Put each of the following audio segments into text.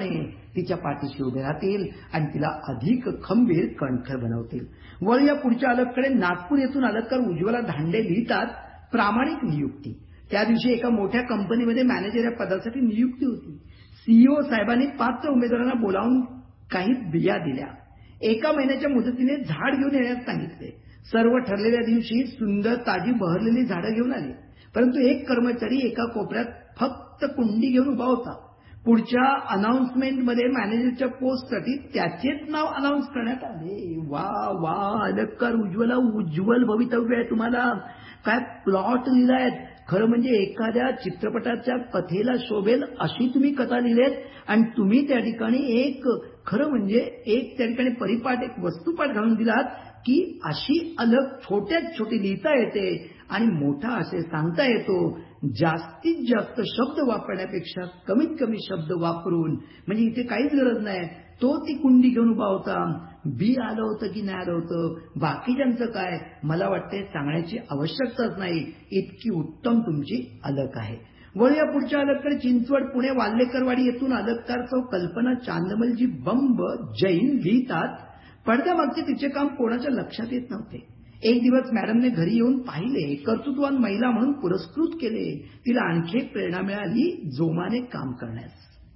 खंबीरपणे तिच्या पाठीशी उभे राहतील आणि तिला अधिक खंबीर कणखर बनवतील. वळूया पुढच्या अलगकडे. नागपूर येथून अलगकर उज्ज्वला धांडे लिहितात, प्रामाणिक नियुक्ती. त्या दिवशी एका मोठ्या कंपनीमध्ये मॅनेजर या पदासाठी नियुक्ती होती. सीईओ साहेबांनी पात्र उमेदवारांना बोलावून काही बिया दिल्या. 1 महिन्याच्या मुदतीने झाड घेऊन येण्यास सांगितले. सर्व ठरलेल्या दिवशी सुंदर ताजी बहरलेली झाडं घेऊन आले. परंतु एक कर्मचारी एका कोपऱ्यात फक्त कुंडी घेऊन उभा होता. पुढच्या अनाउन्समेंटमध्ये मॅनेजरच्या पोस्टसाठी त्याचेच नाव अनाउन्स करण्यात आले. वा वा, अलगकार उज्ज्वला, उज्ज्वल भवितव्य आहे तुम्हाला. काय प्लॉट लिहिलायत. खरं म्हणजे एखाद्या चित्रपटाच्या कथेला शोभेल अशी तुम्ही कथा लिहिलेत आणि तुम्ही त्या ठिकाणी खरं म्हणजे त्या ठिकाणी परिपाठ, एक वस्तुपाठ घालून दिलात की अशी अलग छोट्यात छोटी लिहिता येते आणि मोठा असे सांगता येतो. जास्तीत जास्त शब्द वापरण्यापेक्षा कमीत कमी शब्द वापरून, म्हणजे इथे काहीच गरज नाही. तो ती कुंडी घेऊन उभा होता. बी आलं होतं की नाही आलं होतं, बाकीच्यांचं काय, मला वाटते सांगण्याची आवश्यकताच नाही. इतकी उत्तम तुमची अलग आहे. वळूया पुढच्या अलगकडे. चिंचवड, पुणे, वाल्लेकरवाडी येथून अलगकार सौ कल्पना चांदमलजी बंब जैन लिहितात, पडद्यामागचे तिचे काम कोणाच्या लक्षात येत नव्हते. एक दिवस मॅडमने घरी येऊन पाहिले, कर्तृत्ववान महिला म्हणून पुरस्कृत केले. तिला आणखी एक प्रेरणा मिळाली जोमाने काम करण्यास.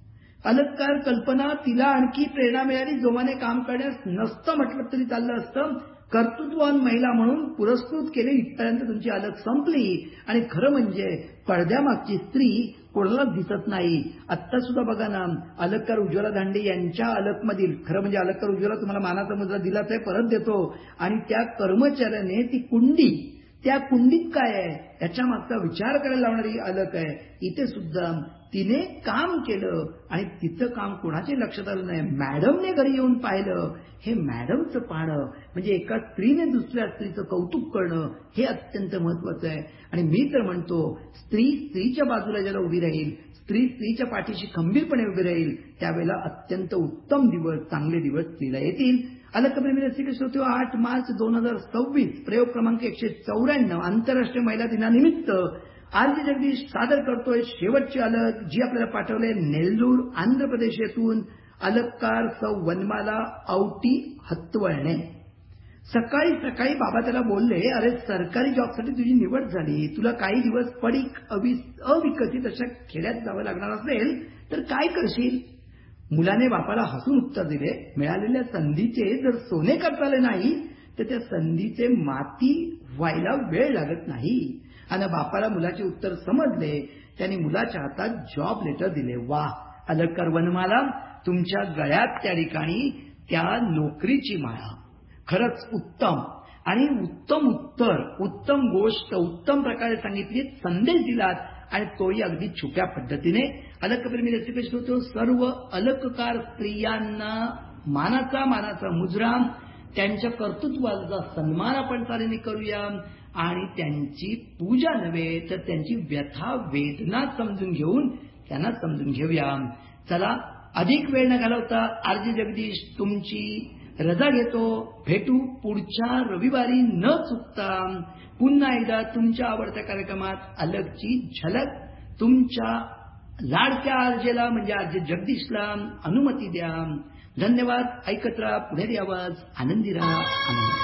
अलगकार कल्पना, तिला आणखी प्रेरणा मिळाली जोमाने काम करण्यास. नसतं म्हटलं तरी चाललं असतं. कर्तृत्ववान महिला म्हणून पुरस्कृत केले इथपर्यंत तुमची अलग संपली. आणि खरं म्हणजे पडद्यामागची स्त्री कोणालाच दिसत नाही. आत्ता सुद्धा बघा ना, अलगकार उज्ज्वला धांडे यांच्या अलगमधील, खरं म्हणजे अलगकार उज्ज्वला तुम्हाला मानाचा मुद्रा दिलाच आहे, परत देतो. आणि त्या कर्मचाऱ्याने ती कुंडी, त्या कुंडीत काय आहे याच्या मागचा विचार करायला लावणारी अलग आहे. इथे सुद्धा तिने काम केलं आणि तिचं काम कोणाचे लक्षात आलं नाही. मॅडमने घरी येऊन पाहिलं. हे मॅडमचं पाहणं म्हणजे एका स्त्रीने दुसऱ्या स्त्रीचं कौतुक करणं हे अत्यंत महत्वाचं आहे. आणि मी तर म्हणतो, स्त्री स्त्रीच्या बाजूला ज्याला उभी राहील, स्त्री स्त्रीच्या पाठीशी खंबीरपणे उभी राहील, त्यावेळेला अत्यंत उत्तम दिवस, चांगले दिवस स्त्रीला येतील. अलगप्रेमी रसिक श्रोते, 8 मार्च 2026 प्रयोग क्रमांक 194 आंतरराष्ट्रीय महिला दिनानिमित्त आरजी जगदीश सादर करतोय शेवटची अलग, जी आपल्याला पाठवले नेल्लूर, आंध्र प्रदेश येथून अलगकार सौ वनमाला औटी हत्वळणे. सकाळी सकाळी बाबा त्याला बोलले, अरे सरकारी जॉबसाठी तुझी निवड झाली, तुला काही दिवस पडीक अविकसित अशा खेड्यात जावं लागणार असेल तर काय करशील. मुलाने बापाला हसून उत्तर दिले, मिळालेल्या संधीचे जर सोने करता आले नाही तर त्या संधीचे माती व्हायला वेळ लागत नाही. आणि बापाला मुलाचे उत्तर समजले. त्यांनी मुलाच्या हातात जॉब लेटर दिले. वाह अलगकार वनमाला, तुमच्या गळ्यात त्या ठिकाणी त्या नोकरीची माळा. खरंच उत्तम आणि उत्तम उत्तर, उत्तम गोष्ट, उत्तम प्रकारे सांगितली, संदेश दिलात आणि तोही अगदी छुप्या पद्धतीने. अलगप्रेमी रसिक होतो, सर्व अलगकार स्त्रियांना मानाचा मुजरा, त्यांच्या कर्तृत्वाचा सन्मान आपण चालीने करूया आणि त्यांची पूजा नव्हे तर त्यांची व्यथा वेदना समजून घेऊन त्यांना समजून घेऊया. चला, अधिक वेळ न घालवता आरजी जगदीश तुमची रजा घेतो. भेटू पुढच्या रविवारी न चुकता पुन्हा एकदा तुमच्या आवडत्या कार्यक्रमात अलगची झलक. तुमच्या लाडक्या आरजेला म्हणजे आरजे जगदीशला अनुमती द्या. धन्यवाद. ऐकत राहा पुणेरी आवाज. आनंदी राहा. आनंदी.